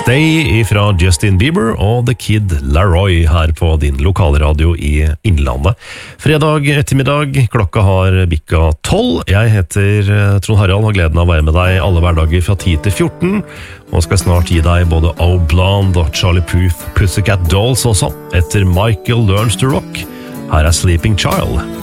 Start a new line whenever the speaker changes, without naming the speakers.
Stay fra Justin Bieber og The Kid Laroi her på din lokalradio i Innlandet. Fredag ettermiddag, klokka har bikka 12. Jeg heter Trond Harald og har gleden av å være med deg alle hverdager fra 10 til 14. Og skal snart gi deg både Oh Blonde og Charlie Puth Pussycat Dolls også, etter Michael Learns to Rock. Her er Sleeping Child.